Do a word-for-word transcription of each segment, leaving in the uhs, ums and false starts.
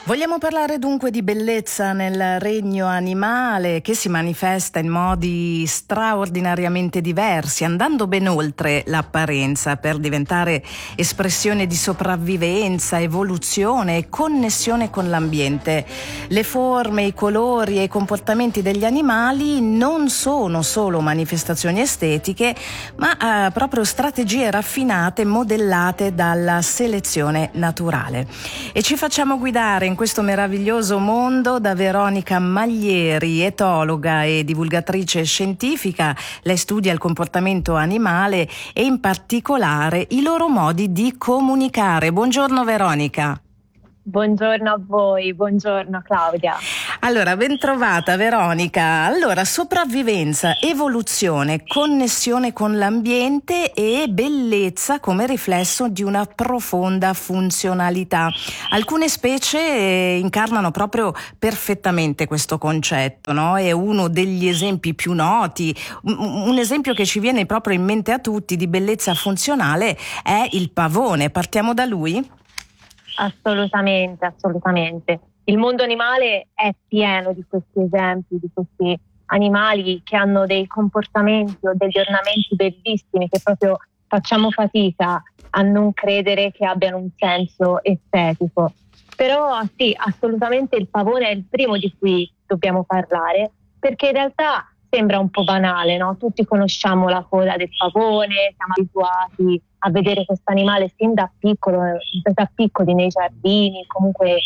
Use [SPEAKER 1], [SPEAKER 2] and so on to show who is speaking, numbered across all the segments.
[SPEAKER 1] Vogliamo parlare dunque di bellezza nel regno animale, che si manifesta in modi straordinariamente diversi, andando ben oltre l'apparenza per diventare espressione di sopravvivenza, evoluzione e connessione con l'ambiente. Le forme, i colori e i comportamenti degli animali non sono solo manifestazioni estetiche, ma eh, proprio strategie raffinate modellate dalla selezione naturale. E ci facciamo guidare in questo meraviglioso mondo da Veronica Maglieri, etologa e divulgatrice scientifica. Lei studia il comportamento animale e in particolare i loro modi di comunicare. Buongiorno Veronica.
[SPEAKER 2] Buongiorno a voi, buongiorno Claudia.
[SPEAKER 1] Allora, ben trovata Veronica. Allora, sopravvivenza, evoluzione, connessione con l'ambiente e bellezza come riflesso di una profonda funzionalità. Alcune specie eh, incarnano proprio perfettamente questo concetto, no? È uno degli esempi più noti. Un, un esempio che ci viene proprio in mente a tutti di bellezza funzionale è il pavone. Partiamo da lui?
[SPEAKER 2] Assolutamente, assolutamente. Il mondo animale è pieno di questi esempi, di questi animali che hanno dei comportamenti o degli ornamenti bellissimi che proprio facciamo fatica a non credere che abbiano un senso estetico. Però sì, assolutamente il pavone è il primo di cui dobbiamo parlare, perché in realtà sembra un po' banale, no? Tutti conosciamo la coda del pavone, siamo abituati a vedere questo animale sin da piccolo, da piccoli nei giardini, comunque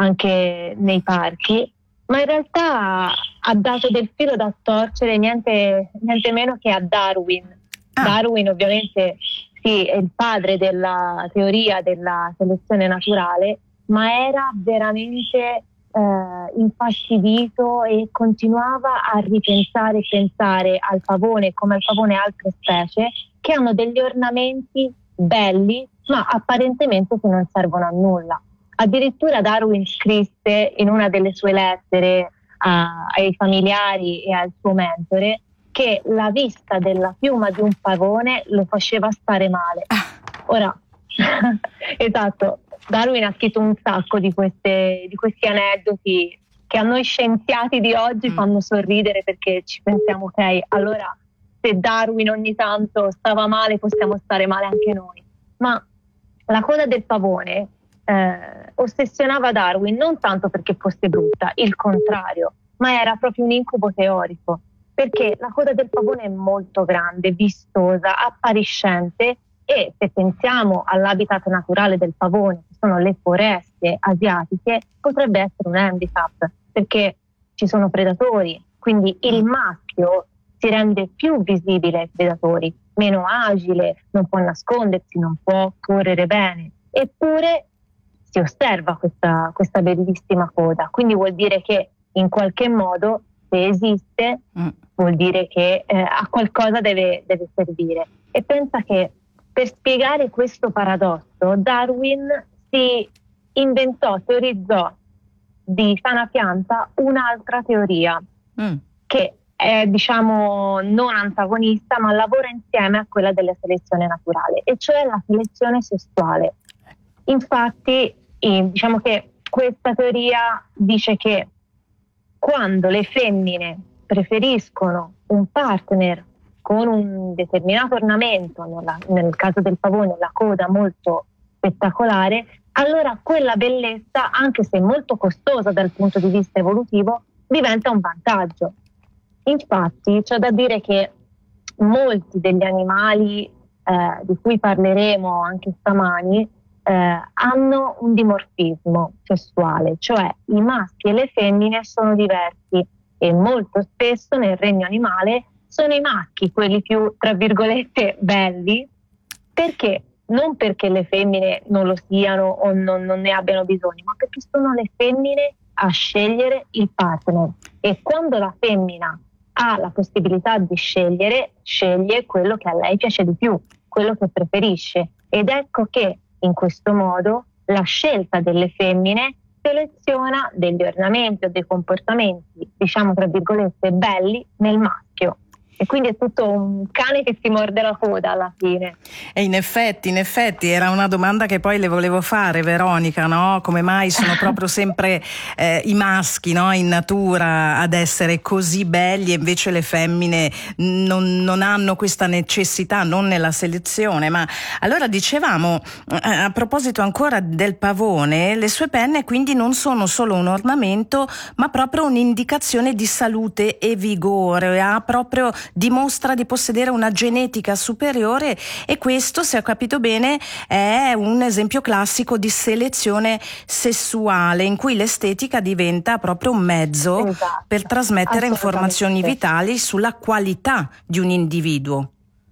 [SPEAKER 2] anche nei parchi, ma in realtà ha dato del filo da torcere niente, niente meno che a Darwin. Ah. Darwin ovviamente sì, è il padre della teoria della selezione naturale, ma era veramente eh, infastidito e continuava a ripensare e pensare al pavone come al pavone altre specie che hanno degli ornamenti belli ma apparentemente che non servono a nulla. Addirittura Darwin scrisse in una delle sue lettere a, ai familiari e al suo mentore che la vista della piuma di un pavone lo faceva stare male. Ora, esatto, Darwin ha scritto un sacco di, queste, di questi aneddoti che a noi scienziati di oggi mm. fanno sorridere, perché ci pensiamo, ok, allora se Darwin ogni tanto stava male possiamo stare male anche noi. Ma la coda del pavone eh, ossessionava Darwin non tanto perché fosse brutta, il contrario, ma era proprio un incubo teorico, perché la coda del pavone è molto grande, vistosa, appariscente, e se pensiamo all'habitat naturale del pavone, che sono le foreste asiatiche, potrebbe essere un handicap, perché ci sono predatori, quindi il maschio si rende più visibile ai predatori, meno agile, non può nascondersi, non può correre bene, eppure si osserva questa, questa bellissima coda, quindi vuol dire che in qualche modo, se esiste, mm. vuol dire che eh, a qualcosa deve, deve servire. E pensa che per spiegare questo paradosso Darwin si inventò, teorizzò di sana pianta un'altra teoria mm. che è, diciamo, non antagonista, ma lavora insieme a quella della selezione naturale, e cioè la selezione sessuale. Infatti, eh, diciamo che questa teoria dice che quando le femmine preferiscono un partner con un determinato ornamento, nella, nel caso del pavone la coda molto spettacolare, allora quella bellezza, anche se molto costosa dal punto di vista evolutivo, diventa un vantaggio. Infatti c'è da dire che molti degli animali eh, di cui parleremo anche stamani eh, hanno un dimorfismo sessuale, cioè i maschi e le femmine sono diversi, e molto spesso nel regno animale sono i maschi quelli più, tra virgolette, belli, perché non perché le femmine non lo siano o non, non ne abbiano bisogno, ma perché sono le femmine a scegliere il partner, e quando la femmina ha la possibilità di scegliere, sceglie quello che a lei piace di più, quello che preferisce, ed ecco che in questo modo la scelta delle femmine seleziona degli ornamenti o dei comportamenti, diciamo tra virgolette, belli nel maschio. E quindi è tutto un cane che si morde la coda alla fine.
[SPEAKER 1] E in effetti, in effetti era una domanda che poi le volevo fare, Veronica, no? Come mai sono proprio sempre eh, i maschi, no? In natura ad essere così belli e invece le femmine non, non hanno questa necessità, non nella selezione. Ma allora dicevamo, eh, a proposito ancora del pavone, le sue penne quindi non sono solo un ornamento, ma proprio un'indicazione di salute e vigore, ha proprio dimostra di possedere una genetica superiore, e questo, se ho capito bene, è un esempio classico di selezione sessuale in cui l'estetica diventa proprio un mezzo, esatto, per trasmettere informazioni vitali sulla qualità di un individuo.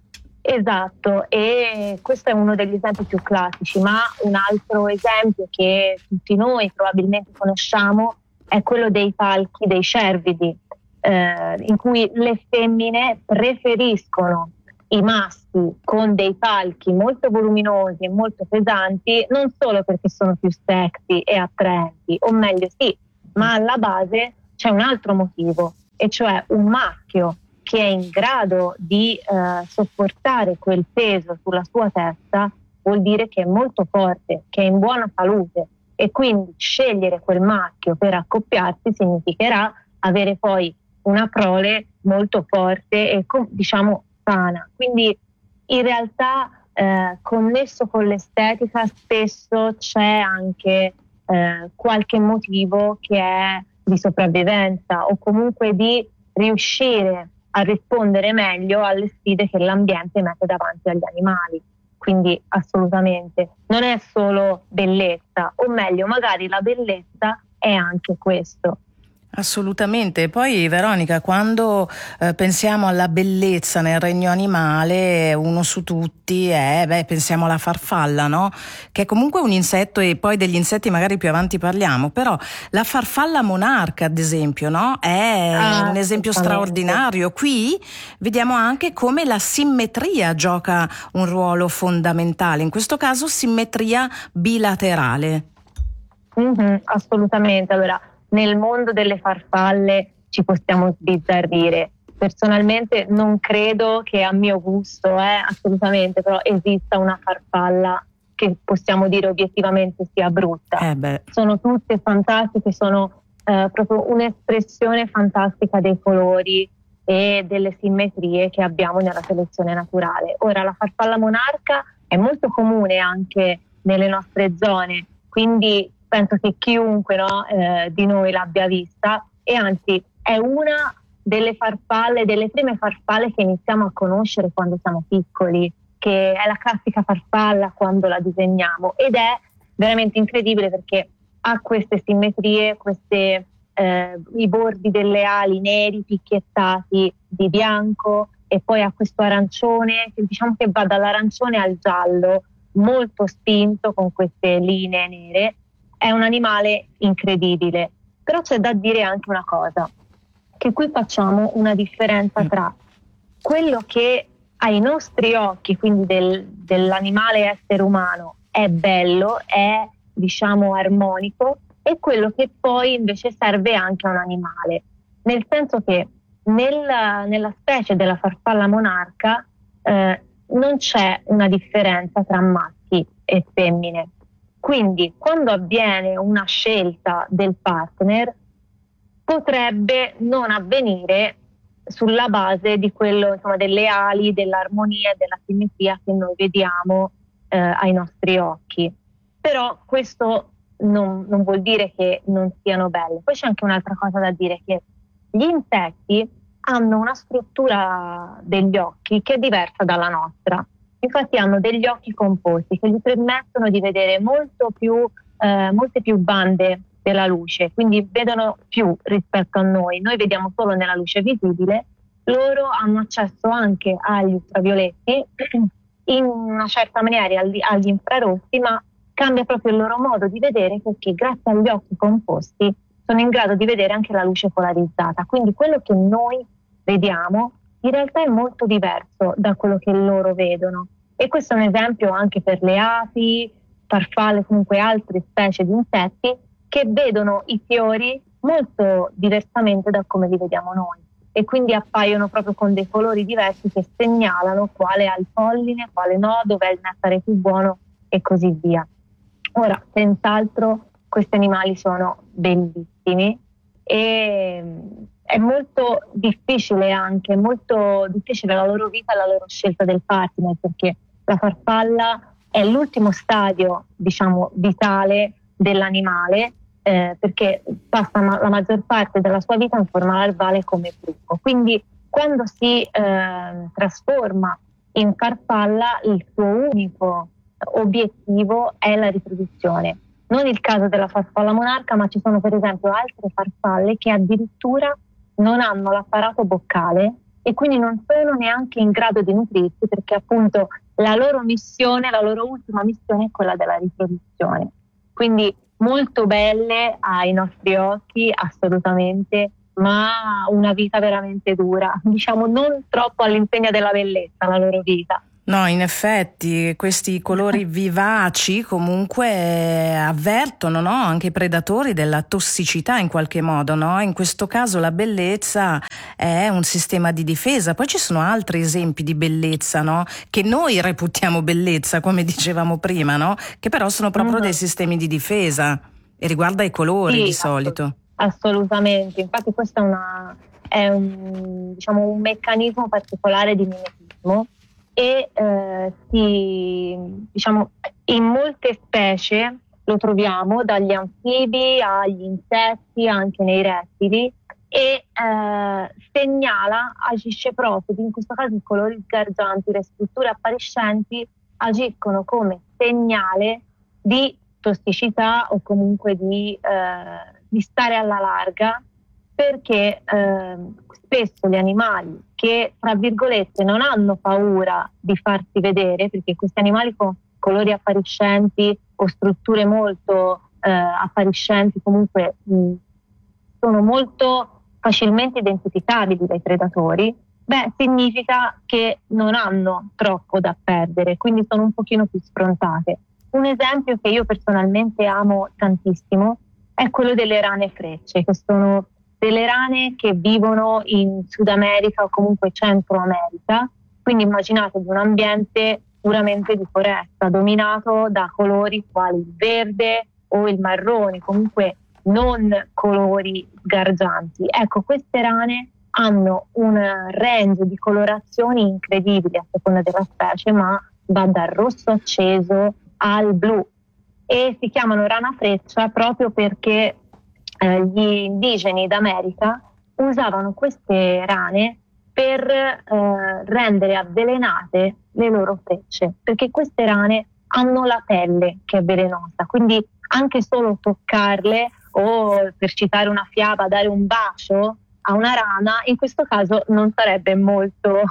[SPEAKER 2] Esatto, e questo è uno degli esempi più classici, ma un altro esempio che tutti noi probabilmente conosciamo è quello dei falchi, dei cervidi, eh, in cui le femmine preferiscono i maschi con dei falchi molto voluminosi e molto pesanti, non solo perché sono più sexy e attraenti, o meglio sì, ma alla base c'è un altro motivo, e cioè un maschio che è in grado di eh, sopportare quel peso sulla sua testa vuol dire che è molto forte, che è in buona salute, e quindi scegliere quel maschio per accoppiarsi significherà avere poi una prole molto forte e diciamo sana. Quindi in realtà eh, connesso con l'estetica spesso c'è anche eh, qualche motivo che è di sopravvivenza o comunque di riuscire a rispondere meglio alle sfide che l'ambiente mette davanti agli animali. Quindi assolutamente non è solo bellezza, o meglio magari la bellezza è anche questo.
[SPEAKER 1] Assolutamente. Poi, Veronica, quando eh, pensiamo alla bellezza nel regno animale, uno su tutti è, beh, pensiamo alla farfalla, no? Che è comunque un insetto, e poi degli insetti magari più avanti parliamo, però la farfalla monarca, ad esempio, no? È ah, un esempio straordinario. Qui vediamo anche come la simmetria gioca un ruolo fondamentale, in questo caso simmetria bilaterale.
[SPEAKER 2] Mm-hmm, assolutamente. Allora, nel mondo delle farfalle ci possiamo sbizzarrire. Personalmente non credo che a mio gusto, eh, assolutamente, però esista una farfalla che possiamo dire obiettivamente sia brutta.
[SPEAKER 1] Eh beh.
[SPEAKER 2] Sono tutte fantastiche, sono eh, proprio un'espressione fantastica dei colori e delle simmetrie che abbiamo nella selezione naturale. Ora, la farfalla monarca è molto comune anche nelle nostre zone, quindi penso che chiunque no, eh, di noi l'abbia vista, e anzi è una delle farfalle, delle prime farfalle che iniziamo a conoscere quando siamo piccoli, che è la classica farfalla quando la disegniamo, ed è veramente incredibile perché ha queste simmetrie, queste, eh, i bordi delle ali neri picchiettati di bianco, e poi ha questo arancione, che diciamo che va dall'arancione al giallo, molto spinto con queste linee nere. È un animale incredibile, però c'è da dire anche una cosa, che qui facciamo una differenza tra quello che ai nostri occhi, quindi del, dell'animale essere umano, è bello, è diciamo armonico, e quello che poi invece serve anche a un animale, nel senso che nella, nella specie della farfalla monarca eh, non c'è una differenza tra maschi e femmine. Quindi quando avviene una scelta del partner potrebbe non avvenire sulla base di quello, insomma, delle ali, dell'armonia e della simmetria che noi vediamo eh, ai nostri occhi. Però questo non, non vuol dire che non siano belle. Poi c'è anche un'altra cosa da dire, che gli insetti hanno una struttura degli occhi che è diversa dalla nostra. Infatti hanno degli occhi composti che gli permettono di vedere molto più, eh, molte più bande della luce, quindi vedono più rispetto a noi. Noi vediamo solo nella luce visibile, loro hanno accesso anche agli ultravioletti, in una certa maniera agli, agli infrarossi, ma cambia proprio il loro modo di vedere perché grazie agli occhi composti sono in grado di vedere anche la luce polarizzata. Quindi quello che noi vediamo in realtà è molto diverso da quello che loro vedono, e questo è un esempio anche per le api, farfalle, comunque altre specie di insetti che vedono i fiori molto diversamente da come li vediamo noi. e quindi appaiono proprio con dei colori diversi che segnalano quale ha il polline, quale no, dov'è il nettare più buono e così via. Ora, senz'altro questi animali sono bellissimi e è molto difficile anche, molto difficile la loro vita e la loro scelta del partner, perché la farfalla è l'ultimo stadio, diciamo, vitale dell'animale, eh, perché passa ma- la maggior parte della sua vita in forma larvale come bruco. Quindi quando si eh, trasforma in farfalla, il suo unico obiettivo è la riproduzione. Non il caso della farfalla monarca, ma ci sono per esempio altre farfalle che addirittura non hanno l'apparato boccale e quindi non sono neanche in grado di nutrirsi, perché appunto la loro missione, la loro ultima missione è quella della riproduzione. Quindi molto belle ai nostri occhi, assolutamente, ma una vita veramente dura, diciamo non troppo all'insegna della bellezza la loro vita.
[SPEAKER 1] No, in effetti questi colori vivaci comunque avvertono, no, anche i predatori della tossicità in qualche modo, no? In questo caso la bellezza è un sistema di difesa. Poi ci sono altri esempi di bellezza, no? Che noi reputiamo bellezza, come dicevamo prima, no? Che però sono proprio mm-hmm. dei sistemi di difesa e riguarda i colori sì, di solito.
[SPEAKER 2] Assolutamente, infatti questo è, una, è un, diciamo, un meccanismo particolare di mimetismo. E eh, si, diciamo, in molte specie lo troviamo, dagli anfibi agli insetti, anche nei rettili, e eh, segnala, agisce proprio, in questo caso i colori sgargianti, le strutture appariscenti agiscono come segnale di tossicità o comunque di, eh, di stare alla larga, perché eh, spesso gli animali che, tra virgolette, non hanno paura di farsi vedere, perché questi animali con colori appariscenti o strutture molto eh, appariscenti comunque mh, sono molto facilmente identificabili dai predatori, beh, significa che non hanno troppo da perdere, quindi sono un pochino più sfrontate. Un esempio che io personalmente amo tantissimo è quello delle rane frecce, che sono delle rane che vivono in Sud America o comunque Centro America, quindi immaginatevi un ambiente puramente di foresta, dominato da colori quali il verde o il marrone, comunque non colori sgargianti. Ecco, queste rane hanno un range di colorazioni incredibili a seconda della specie, ma va dal rosso acceso al blu, e si chiamano rana freccia proprio perché eh, gli indigeni d'America usavano queste rane per eh, rendere avvelenate le loro frecce, perché queste rane hanno la pelle che è velenosa, quindi anche solo toccarle, o per citare una fiaba, dare un bacio a una rana, in questo caso non sarebbe molto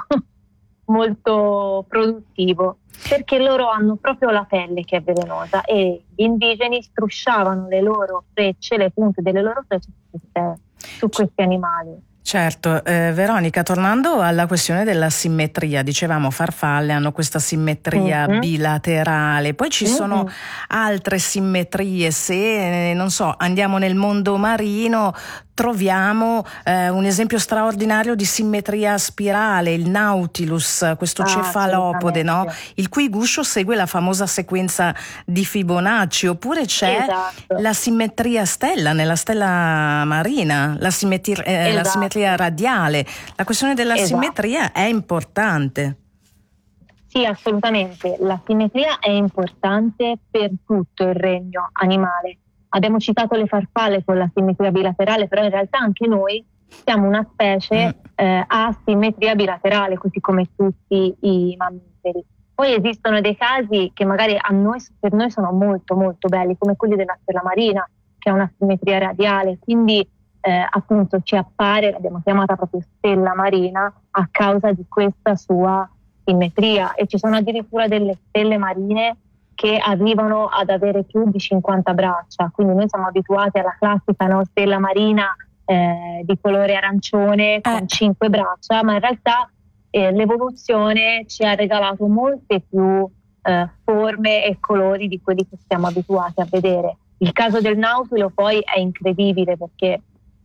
[SPEAKER 2] molto produttivo, perché loro hanno proprio la pelle che è velenosa, e gli indigeni strusciavano le loro frecce, le punte delle loro frecce su, queste, su questi animali.
[SPEAKER 1] Certo, eh, Veronica, tornando alla questione della simmetria, dicevamo farfalle hanno questa simmetria mm-hmm. bilaterale, poi ci mm-hmm. sono altre simmetrie, se non so, andiamo nel mondo marino troviamo eh, un esempio straordinario di simmetria spirale, il Nautilus, questo ah, cefalopode, no? Il cui guscio segue la famosa sequenza di Fibonacci, oppure c'è esatto. la simmetria stella nella stella marina, la simmetria, eh, esatto. la simmetria radiale. La questione della esatto. simmetria è importante.
[SPEAKER 2] Sì, assolutamente. La simmetria è importante per tutto il regno animale. Abbiamo citato le farfalle con la simmetria bilaterale, però in realtà anche noi siamo una specie eh, a simmetria bilaterale, così come tutti i mammiferi. Poi esistono dei casi che magari a noi, per noi sono molto molto belli, come quelli della stella marina, che ha una simmetria radiale, quindi eh, appunto ci appare, l'abbiamo chiamata proprio stella marina, a causa di questa sua simmetria, e ci sono addirittura delle stelle marine che arrivano ad avere più di cinquanta braccia, quindi noi siamo abituati alla classica no, stella marina eh, di colore arancione con eh. cinque braccia, ma in realtà eh, l'evoluzione ci ha regalato molte più eh, forme e colori di quelli che siamo abituati a vedere. Il caso del nautilo poi è incredibile, perché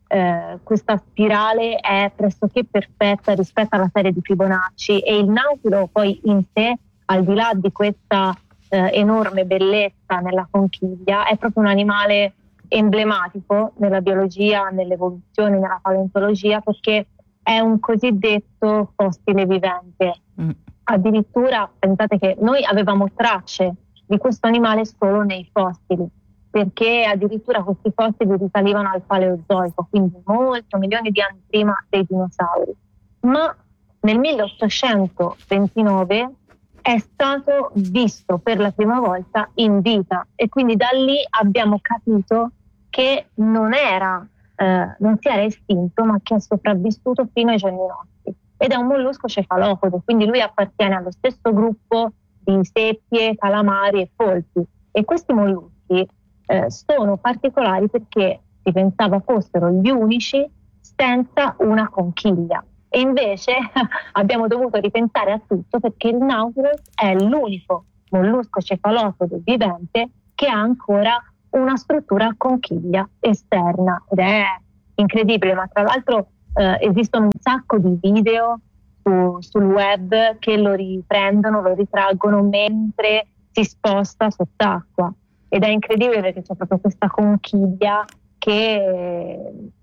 [SPEAKER 2] eh, questa spirale è pressoché perfetta rispetto alla serie di Fibonacci, e il nautilo poi in sé, al di là di questa eh, enorme bellezza nella conchiglia, è proprio un animale emblematico nella biologia, nell'evoluzione, nella paleontologia, perché è un cosiddetto fossile vivente. Mm. Addirittura pensate che noi avevamo tracce di questo animale solo nei fossili, perché addirittura questi fossili risalivano al Paleozoico, quindi molto milioni di anni prima dei dinosauri. Ma nel milleottocentoventinove è stato visto per la prima volta in vita, e quindi da lì abbiamo capito che non era eh, non si era estinto, ma che è sopravvissuto fino ai giorni nostri, ed è un mollusco cefalopode, quindi lui appartiene allo stesso gruppo di seppie, calamari e polpi, e questi molluschi eh, sono particolari perché si pensava fossero gli unici senza una conchiglia, e invece abbiamo dovuto ripensare a tutto, perché il Nautilus è l'unico mollusco cefalopode vivente che ha ancora una struttura a conchiglia esterna, ed è incredibile. Ma tra l'altro eh, esistono un sacco di video su, sul web che lo riprendono, lo ritraggono mentre si sposta sott'acqua, ed è incredibile perché c'è proprio questa conchiglia che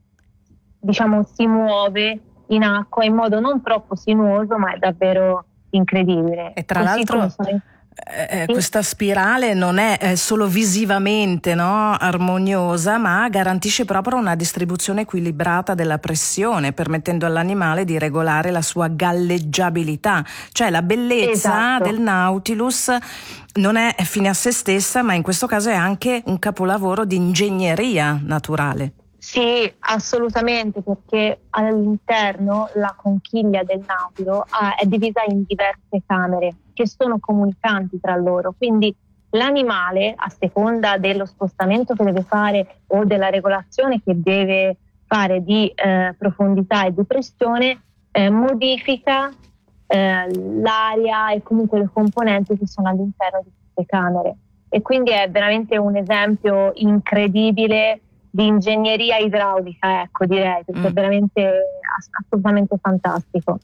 [SPEAKER 2] diciamo si muove in acqua in modo non troppo sinuoso, ma è davvero incredibile.
[SPEAKER 1] E tra
[SPEAKER 2] Così
[SPEAKER 1] l'altro
[SPEAKER 2] sono...
[SPEAKER 1] Eh, questa spirale non è eh, solo visivamente, no, armoniosa, ma garantisce proprio una distribuzione equilibrata della pressione, permettendo all'animale di regolare la sua galleggiabilità. Cioè la bellezza
[SPEAKER 2] esatto.
[SPEAKER 1] del Nautilus non è fine a se stessa, ma in questo caso è anche un capolavoro di ingegneria naturale.
[SPEAKER 2] Sì, assolutamente, perché all'interno la conchiglia del nautilo ah, è divisa in diverse camere che sono comunicanti tra loro, quindi l'animale, a seconda dello spostamento che deve fare o della regolazione che deve fare di eh, profondità e di pressione, eh, modifica eh, l'aria e comunque le componenti che sono all'interno di queste camere, e quindi è veramente un esempio incredibile di ingegneria idraulica, ecco, direi, perché mm. è veramente assolutamente fantastico.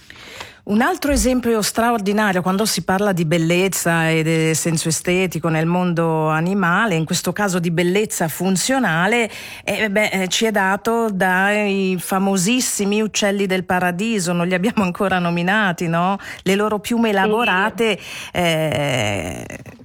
[SPEAKER 1] Un altro esempio straordinario quando si parla di bellezza e di senso estetico nel mondo animale, in questo caso di bellezza funzionale, eh, beh, ci è dato dai famosissimi uccelli del paradiso. Non li abbiamo ancora nominati, no? Le loro piume elaborate sì. eh,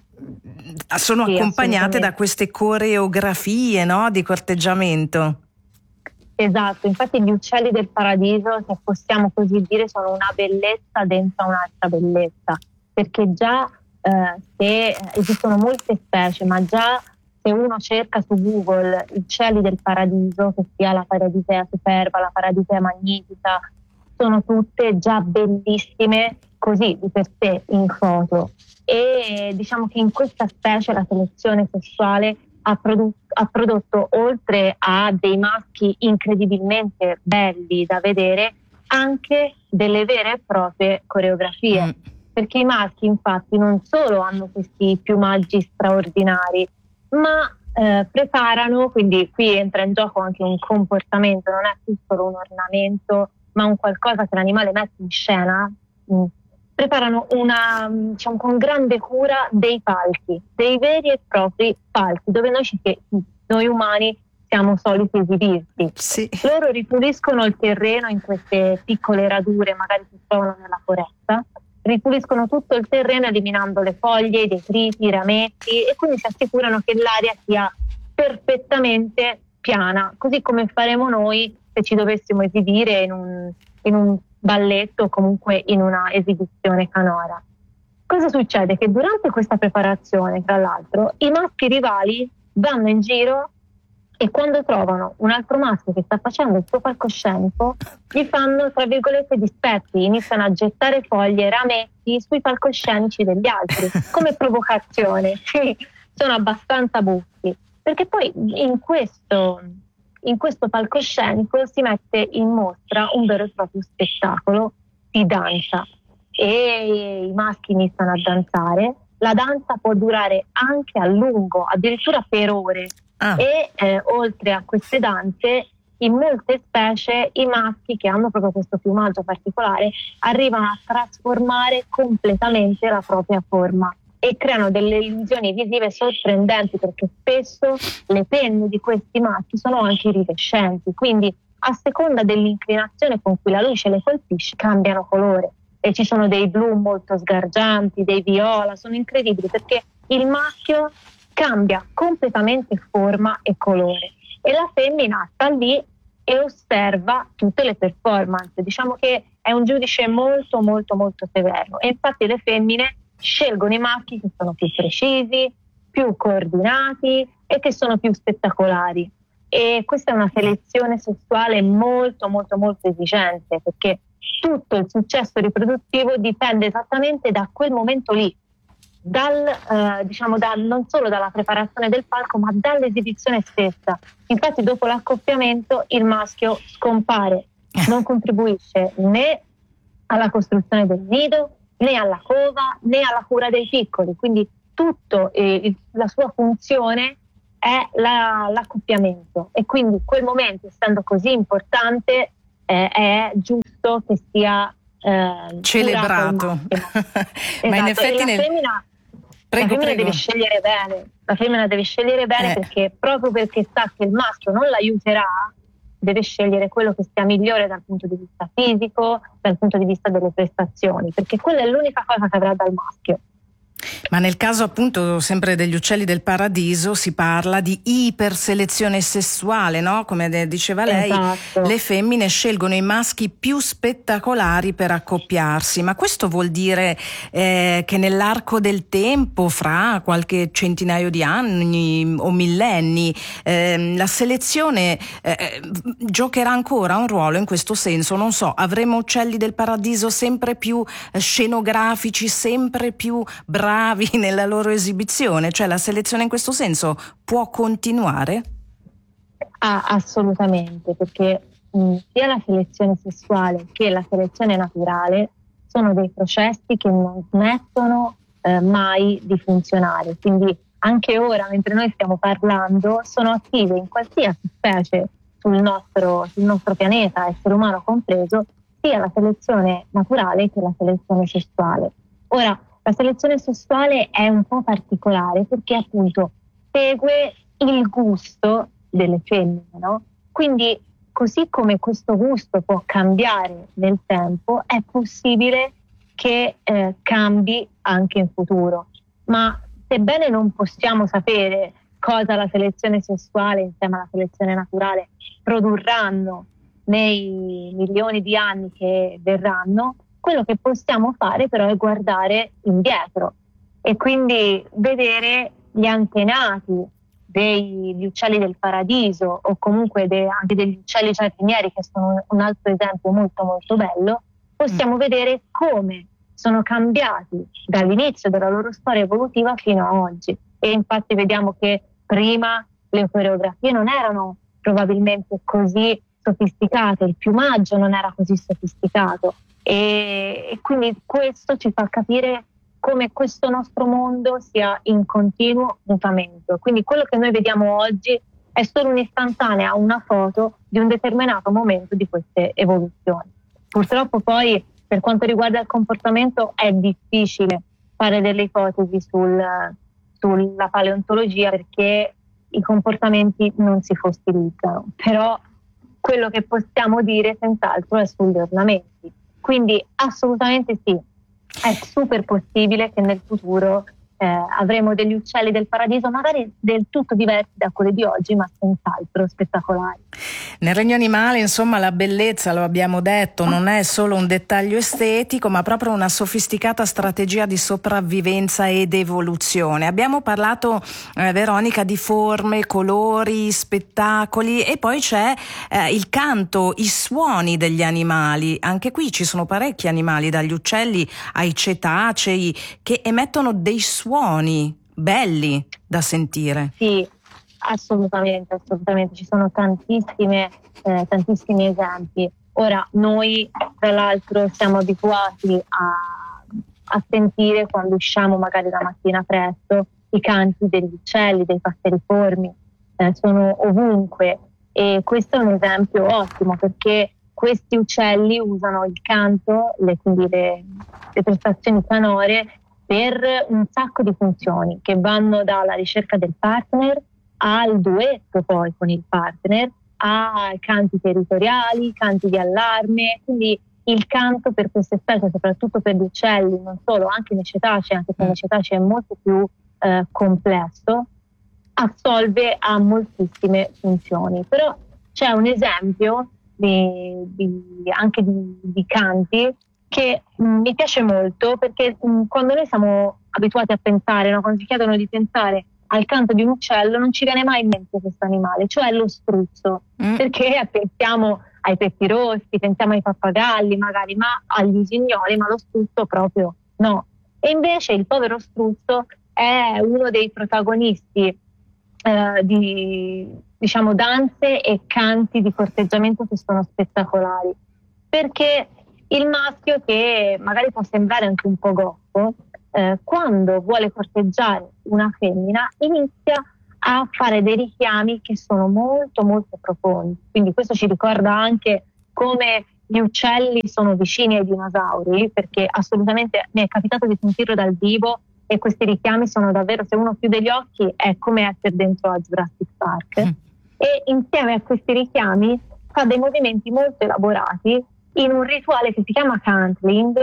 [SPEAKER 1] sono sì, accompagnate da queste coreografie, no, di corteggiamento.
[SPEAKER 2] Esatto, infatti gli uccelli del paradiso, se possiamo così dire, sono una bellezza dentro un'altra bellezza, perché già eh, se esistono molte specie, ma già se uno cerca su Google uccelli del paradiso, che sia la paradisea superba, la paradisea magnifica, sono tutte già bellissime così di per sé in foto, e diciamo che in questa specie la selezione sessuale ha prodotto, ha prodotto oltre a dei maschi incredibilmente belli da vedere anche delle vere e proprie coreografie, mm. perché i maschi infatti non solo hanno questi piumaggi straordinari, ma eh, preparano, quindi qui entra in gioco anche un comportamento, non è più solo un ornamento ma un qualcosa che l'animale mette in scena. mm. Preparano una, diciamo, con grande cura dei palchi, dei veri e propri palchi, dove noi, ci, noi umani siamo soliti esibirci.
[SPEAKER 1] Sì.
[SPEAKER 2] Loro ripuliscono il terreno in queste piccole radure, magari si trovano nella foresta, ripuliscono tutto il terreno eliminando le foglie, i detriti, i rametti, e quindi si assicurano che l'aria sia perfettamente piana, così come faremo noi se ci dovessimo esibire in un, in un balletto o comunque in una esibizione canora. Cosa succede? Che durante questa preparazione, tra l'altro, i maschi rivali vanno in giro e quando trovano un altro maschio che sta facendo il suo palcoscenico, gli fanno, tra virgolette, dispetti, iniziano a gettare foglie, rametti sui palcoscenici degli altri, come provocazione. Sì, sono abbastanza buffi, perché poi in questo... in questo palcoscenico si mette in mostra un vero e proprio spettacolo di danza, e i maschi iniziano a danzare. La danza può durare anche a lungo, addirittura per ore, ah. e eh, oltre a queste danze in molte specie i maschi, che hanno proprio questo piumaggio particolare, arrivano a trasformare completamente la propria forma e creano delle illusioni visive sorprendenti, perché spesso le penne di questi maschi sono anche iridescenti, quindi a seconda dell'inclinazione con cui la luce le colpisce cambiano colore, e ci sono dei blu molto sgargianti, dei viola, sono incredibili perché il maschio cambia completamente forma e colore e la femmina sta lì e osserva tutte le performance. Diciamo che è un giudice molto molto molto severo, e infatti le femmine scelgono i maschi che sono più precisi, più coordinati e che sono più spettacolari. E questa è una selezione sessuale molto molto molto esigente, perché tutto il successo riproduttivo dipende esattamente da quel momento lì, dal, eh, diciamo da, non solo dalla preparazione del falco, ma dall'esibizione stessa. Infatti dopo l'accoppiamento il maschio scompare, non contribuisce né alla costruzione del nido, né alla cova, né alla cura dei piccoli, quindi tutto eh, la sua funzione è la, l'accoppiamento, e quindi quel momento, essendo così importante, eh, è giusto che sia eh,
[SPEAKER 1] celebrato.
[SPEAKER 2] Esatto.
[SPEAKER 1] Ma in effetti
[SPEAKER 2] e la
[SPEAKER 1] nel...
[SPEAKER 2] femmina,
[SPEAKER 1] prego,
[SPEAKER 2] la femmina
[SPEAKER 1] prego.
[SPEAKER 2] deve scegliere bene, la femmina deve scegliere bene
[SPEAKER 1] eh.
[SPEAKER 2] perché proprio perché sa che il maschio non l'aiuterà, deve scegliere quello che sia migliore dal punto di vista fisico, dal punto di vista delle prestazioni, perché quella è l'unica cosa che avrà dal maschio.
[SPEAKER 1] Ma nel caso appunto sempre degli uccelli del paradiso si parla di iperselezione sessuale, no? Come diceva lei,
[SPEAKER 2] esatto.
[SPEAKER 1] Le femmine scelgono i maschi più spettacolari per accoppiarsi, ma questo vuol dire eh, che nell'arco del tempo, fra qualche centinaio di anni o millenni, eh, la selezione eh, giocherà ancora un ruolo in questo senso? Non so, avremo uccelli del paradiso sempre più eh, scenografici, sempre più bravi nella loro esibizione, cioè la selezione in questo senso può continuare?
[SPEAKER 2] Ah, assolutamente, perché mh, sia la selezione sessuale che la selezione naturale sono dei processi che non smettono eh, mai di funzionare, quindi anche ora, mentre noi stiamo parlando, sono attive in qualsiasi specie sul nostro, sul nostro pianeta, essere umano compreso, sia la selezione naturale che la selezione sessuale. Ora, la selezione sessuale è un po' particolare perché appunto segue il gusto delle femmine, no? Quindi così come questo gusto può cambiare nel tempo, è possibile che eh, cambi anche in futuro. Ma sebbene non possiamo sapere cosa la selezione sessuale insieme alla selezione naturale produrranno nei milioni di anni che verranno, quello che possiamo fare però è guardare indietro e quindi vedere gli antenati degli uccelli del paradiso o comunque de, anche degli uccelli giardinieri, che sono un altro esempio molto molto bello. Possiamo mm. vedere come sono cambiati dall'inizio della loro storia evolutiva fino a oggi, e infatti vediamo che prima le coreografie non erano probabilmente così sofisticate, il piumaggio non era così sofisticato. E, e quindi questo ci fa capire come questo nostro mondo sia in continuo mutamento. Quindi quello che noi vediamo oggi è solo un'istantanea, una foto di un determinato momento di queste evoluzioni. Purtroppo poi, per quanto riguarda il comportamento, è difficile fare delle ipotesi sul, sulla paleontologia, perché i comportamenti non si fossilizzano. Però quello che possiamo dire senz'altro è sugli ornamenti. Quindi assolutamente sì, è super possibile che nel futuro eh, avremo degli uccelli del paradiso magari del tutto diversi da quelli di oggi, ma senz'altro spettacolari.
[SPEAKER 1] Nel regno animale, insomma, la bellezza, lo abbiamo detto, non è solo un dettaglio estetico, ma proprio una sofisticata strategia di sopravvivenza ed evoluzione. Abbiamo parlato, eh, Veronica, di forme, colori, spettacoli, e poi c'è eh, il canto, i suoni degli animali. Anche qui ci sono parecchi animali, dagli uccelli ai cetacei, che emettono dei suoni belli da sentire.
[SPEAKER 2] Sì, assolutamente, assolutamente. Ci sono tantissime, eh, tantissimi esempi. Ora, noi tra l'altro siamo abituati a, a sentire, quando usciamo magari la mattina presto, i canti degli uccelli, dei passeriformi, eh, sono ovunque. e questo è un esempio ottimo, perché questi uccelli usano il canto, le, quindi le, le prestazioni sonore, per un sacco di funzioni che vanno dalla ricerca del partner al duetto poi con il partner, a canti territoriali, canti di allarme. Quindi il canto per queste specie, soprattutto per gli uccelli, non solo, anche nei cetacei, anche se nei cetacei è molto più eh, complesso, assolve a moltissime funzioni. Però c'è un esempio di, di, anche di, di canti che mh, mi piace molto, perché mh, quando noi siamo abituati a pensare, no? Quando ci chiedono di pensare al canto di un uccello, non ci viene mai in mente questo animale, cioè lo struzzo, mm. perché pensiamo ai pettirossi, pensiamo ai pappagalli magari, ma agli usignoli, ma lo struzzo proprio no. E invece il povero struzzo è uno dei protagonisti eh, di, diciamo, danze e canti di corteggiamento che sono spettacolari, perché il maschio, che magari può sembrare anche un po' goffo, eh, quando vuole corteggiare una femmina inizia a fare dei richiami che sono molto molto profondi. Quindi questo ci ricorda anche come gli uccelli sono vicini ai dinosauri, perché assolutamente mi è capitato di sentirlo dal vivo e questi richiami sono davvero, se uno chiude gli occhi è come essere dentro a Jurassic Park. Mm. E insieme a questi richiami fa dei movimenti molto elaborati in un rituale che si chiama cantling,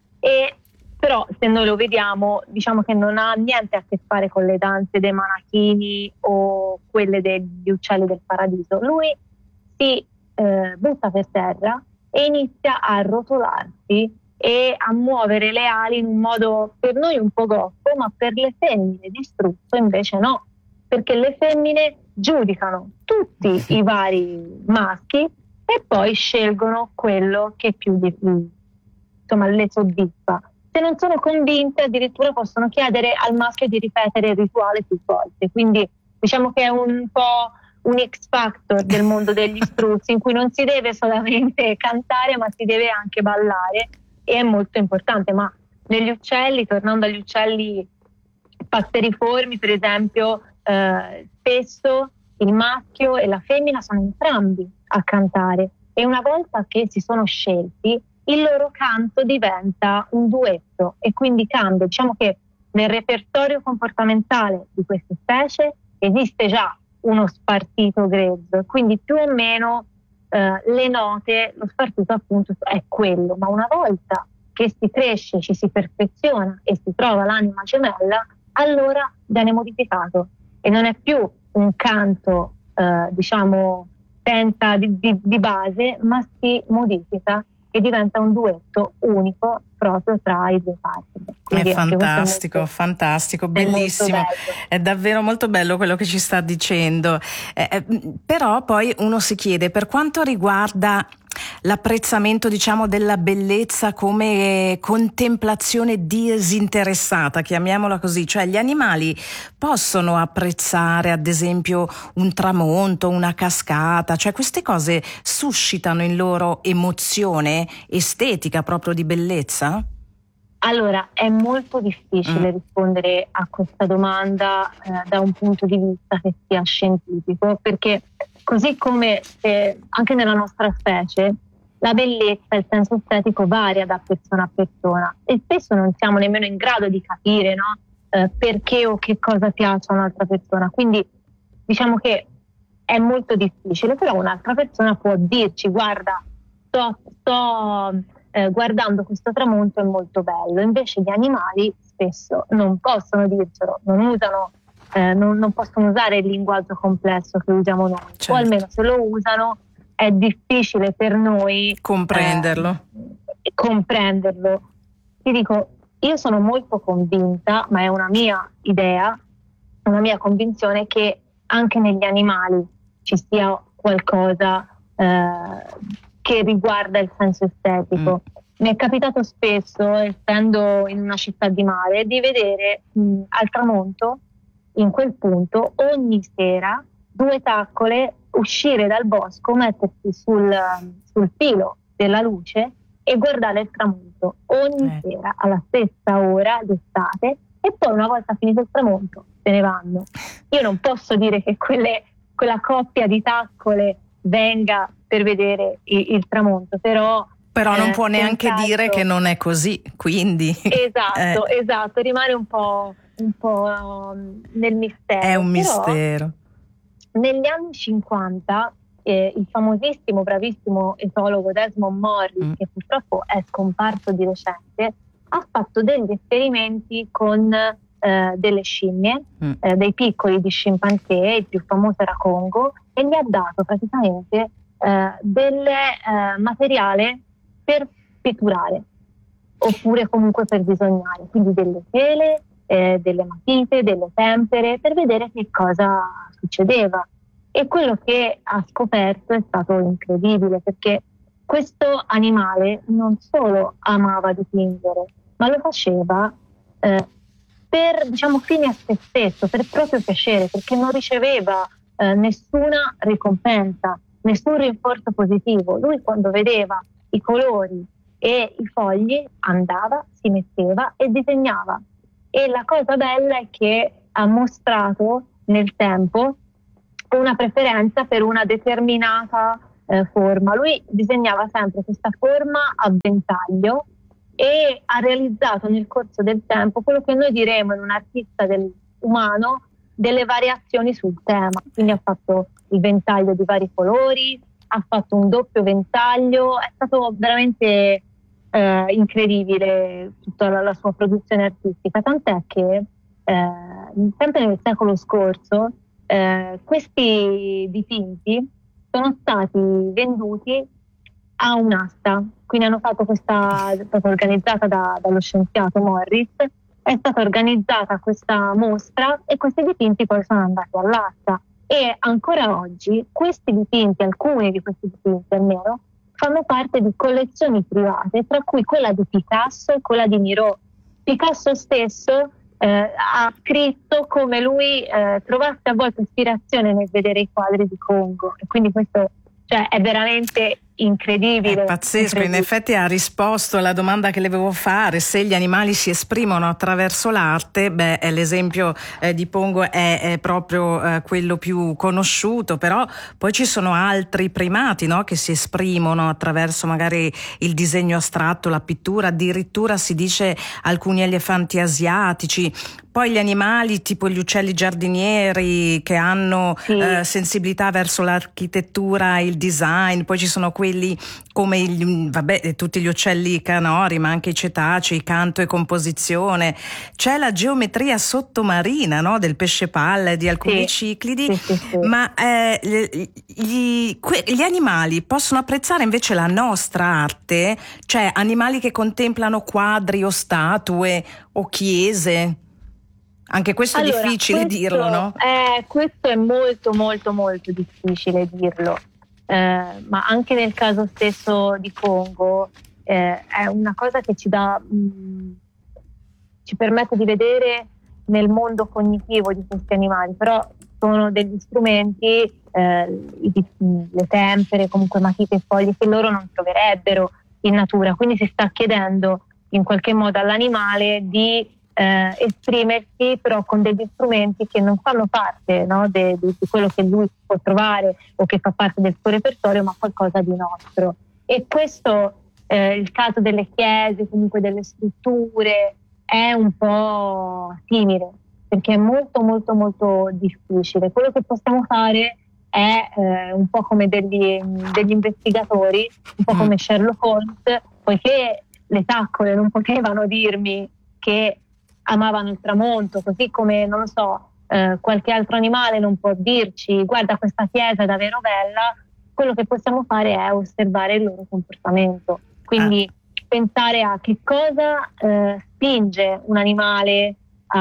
[SPEAKER 2] e però se noi lo vediamo diciamo che non ha niente a che fare con le danze dei monachini o quelle degli uccelli del paradiso. Lui si eh, butta per terra e inizia a rotolarsi e a muovere le ali in un modo per noi un po' goffo, ma per le femmine di struzzo invece no, perché le femmine giudicano tutti i vari maschi e poi scelgono quello che più di, insomma, le soddisfa. Se non sono convinte, addirittura possono chiedere al maschio di ripetere il rituale più volte. Quindi diciamo che è un po' un X factor del mondo degli struzzi, in cui non si deve solamente cantare, ma si deve anche ballare, e è molto importante. Ma negli uccelli, tornando agli uccelli passeriformi, per esempio, eh, spesso il maschio e la femmina sono entrambi a cantare, e una volta che si sono scelti, il loro canto diventa un duetto e quindi cambia. Diciamo che nel repertorio comportamentale di queste specie esiste già uno spartito grezzo, quindi più o meno eh, le note, lo spartito appunto è quello, ma una volta che si cresce, ci si perfeziona e si trova l'anima gemella, allora viene modificato e non è più un canto eh, diciamo senza di, di, di base, ma si modifica e diventa un duetto unico proprio tra i due partner. Quindi
[SPEAKER 1] è fantastico, è molto, fantastico, bellissimo, è, è davvero molto bello quello che ci sta dicendo. Eh, però poi uno si chiede, per quanto riguarda l'apprezzamento, diciamo, della bellezza come contemplazione disinteressata, chiamiamola così, cioè gli animali possono apprezzare ad esempio un tramonto, una cascata, cioè queste cose suscitano in loro emozione estetica, proprio di bellezza?
[SPEAKER 2] Allora, è molto difficile mm. rispondere a questa domanda eh, da un punto di vista che sia scientifico, perché così come eh, anche nella nostra specie la bellezza, il senso estetico varia da persona a persona e spesso non siamo nemmeno in grado di capire, no? eh, perché o che cosa piace a un'altra persona. Quindi diciamo che è molto difficile, però un'altra persona può dirci: guarda, sto, sto eh, guardando questo tramonto, è molto bello. Invece gli animali spesso non possono dircelo, non usano Eh, non, non possono usare il linguaggio complesso che usiamo noi, certo. O almeno se lo usano è difficile per noi
[SPEAKER 1] comprenderlo.
[SPEAKER 2] Eh, comprenderlo. Ti dico, io sono molto convinta, ma è una mia idea, una mia convinzione, che anche negli animali ci sia qualcosa eh, che riguarda il senso estetico. Mm. Mi è capitato spesso, essendo in una città di mare, di vedere mh, al tramonto, in quel punto, ogni sera due taccole uscire dal bosco, mettersi sul, sul filo della luce e guardare il tramonto ogni eh. sera alla stessa ora d'estate, e poi una volta finito il tramonto se ne vanno. Io non posso dire che quelle, quella coppia di taccole venga per vedere il, il tramonto, però
[SPEAKER 1] Però non eh, può neanche senz'altro dire che non è così, quindi
[SPEAKER 2] esatto,
[SPEAKER 1] eh.
[SPEAKER 2] esatto, rimane un po', un po' nel mistero.
[SPEAKER 1] È un
[SPEAKER 2] però,
[SPEAKER 1] mistero.
[SPEAKER 2] Negli anni cinquanta eh, il famosissimo, bravissimo etologo Desmond Morris, mm. che purtroppo è scomparso di recente, ha fatto degli esperimenti con eh, delle scimmie, mm. eh, dei piccoli di scimpanzé, il più famoso era Congo, e gli ha dato praticamente eh, del eh, materiale per pitturare oppure comunque per disegnare, quindi delle tele, eh, delle matite, delle tempere, per vedere che cosa succedeva. E quello che ha scoperto è stato incredibile, perché questo animale non solo amava dipingere, ma lo faceva eh, per, diciamo, fini a se stesso, per proprio piacere, perché non riceveva eh, nessuna ricompensa, nessun rinforzo positivo. Lui, quando vedeva i colori e i fogli, andava, si metteva e disegnava. E la cosa bella è che ha mostrato nel tempo una preferenza per una determinata eh, forma. Lui disegnava sempre questa forma a ventaglio e ha realizzato nel corso del tempo quello che noi diremo in un artista del, umano delle variazioni sul tema. Quindi ha fatto il ventaglio di vari colori, ha fatto un doppio ventaglio, è stato veramente eh, incredibile tutta la, la sua produzione artistica, tant'è che eh, sempre nel secolo scorso eh, questi dipinti sono stati venduti a un'asta, quindi hanno fatto questa, è stata organizzata da, dallo scienziato Morris, è stata organizzata questa mostra e questi dipinti poi sono andati all'asta. E ancora oggi questi dipinti, alcuni di questi dipinti almeno, fanno parte di collezioni private, tra cui quella di Picasso e quella di Miro. Picasso stesso eh, ha scritto come lui eh, trovasse a volte ispirazione nel vedere i quadri di Congo, e quindi questo, cioè, è veramente incredibile.
[SPEAKER 1] È pazzesco,
[SPEAKER 2] incredibile.
[SPEAKER 1] In effetti ha risposto alla domanda che le volevo fare: se gli animali si esprimono attraverso l'arte. Beh, l'esempio eh, di Pongo è, è proprio eh, quello più conosciuto, però poi ci sono altri primati, no, che si esprimono attraverso magari il disegno astratto, la pittura, addirittura si dice alcuni elefanti asiatici. Poi gli animali tipo gli uccelli giardinieri che hanno sì. eh, sensibilità verso l'architettura, il design. Poi ci sono quelli come il, vabbè, tutti gli uccelli canori, ma anche i cetacei, canto e composizione. C'è la geometria sottomarina, no, del pesce palla, di alcuni sì. ciclidi, sì, sì, sì. ma eh, gli, gli animali possono apprezzare invece la nostra arte, cioè animali che contemplano quadri o statue o chiese. Anche questo
[SPEAKER 2] allora,
[SPEAKER 1] è difficile
[SPEAKER 2] questo,
[SPEAKER 1] dirlo, no?
[SPEAKER 2] Eh, questo è molto molto molto difficile dirlo, eh, ma anche nel caso stesso di Congo eh, è una cosa che ci dà, mh, ci permette di vedere nel mondo cognitivo di questi animali, però sono degli strumenti, eh, le tempere, comunque matite e foglie, che loro non troverebbero in natura, quindi si sta chiedendo in qualche modo all'animale di Eh, esprimersi però con degli strumenti che non fanno parte, no, de, de, di quello che lui può trovare o che fa parte del suo repertorio, ma qualcosa di nostro. E questo, eh, il caso delle chiese, comunque delle strutture, è un po' simile, perché è molto molto molto difficile. Quello che possiamo fare è eh, un po' come degli, degli investigatori, un po' come Sherlock Holmes, poiché le taccole non potevano dirmi che amavano il tramonto, così come, non lo so, eh, qualche altro animale non può dirci guarda, questa chiesa è davvero bella. Quello che possiamo fare è osservare il loro comportamento, quindi ah. pensare a che cosa eh, spinge un animale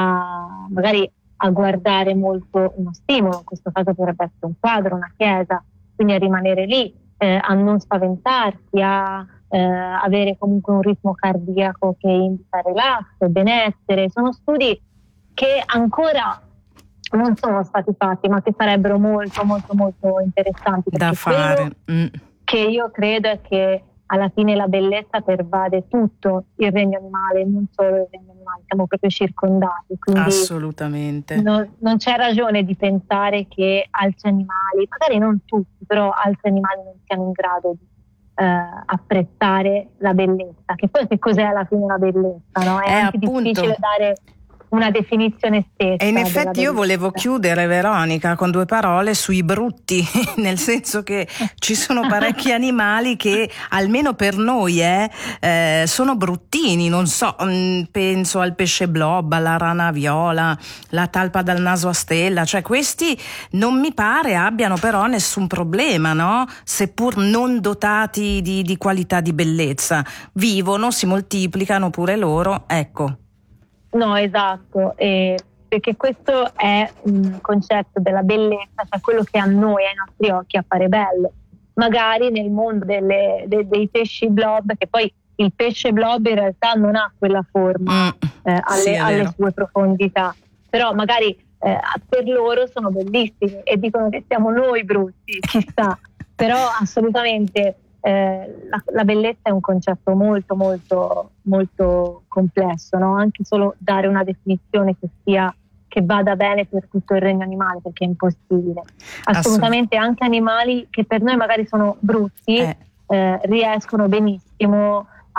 [SPEAKER 2] a magari a guardare molto uno stimolo, in questo caso potrebbe essere un quadro, una chiesa, quindi a rimanere lì, eh, a non spaventarsi, a Eh, avere comunque un ritmo cardiaco che indica relax, benessere. Sono studi che ancora non sono stati fatti, ma che sarebbero molto molto molto interessanti
[SPEAKER 1] da fare.
[SPEAKER 2] Mm. Che io credo è che alla fine la bellezza pervade tutto il regno animale, non solo il regno animale, siamo proprio circondati. Quindi
[SPEAKER 1] assolutamente.
[SPEAKER 2] Non, non c'è ragione di pensare che altri animali, magari non tutti, però altri animali non siano in grado di eh, apprezzare la bellezza. Che poi che cos'è alla fine la bellezza? No? È
[SPEAKER 1] eh,
[SPEAKER 2] anche
[SPEAKER 1] appunto. difficile
[SPEAKER 2] dare una definizione stessa.
[SPEAKER 1] E in effetti io volevo chiudere, Veronica, con due parole sui brutti, nel senso che ci sono parecchi animali che almeno per noi eh, eh, sono bruttini, non so, mh, penso al pesce blob, alla rana viola, la talpa dal naso a stella, cioè questi non mi pare abbiano però nessun problema, no? Seppur non dotati di, di qualità di bellezza, vivono, si moltiplicano pure loro, ecco.
[SPEAKER 2] No, esatto, eh, perché questo è un concetto della bellezza, cioè quello che a noi, ai nostri occhi, appare bello. Magari nel mondo delle, de, dei pesci blob, che poi il pesce blob in realtà non ha quella forma
[SPEAKER 1] mm,
[SPEAKER 2] eh, alle,
[SPEAKER 1] sì,
[SPEAKER 2] alle sue profondità, però magari eh, per loro sono bellissimi e dicono che siamo noi brutti, chissà, però assolutamente... Eh, la, la bellezza è un concetto molto molto molto complesso, no? Anche solo dare una definizione che sia che vada bene per tutto il regno animale, perché è impossibile. Assolutamente anche animali che per noi magari sono brutti eh. Eh, riescono benissimo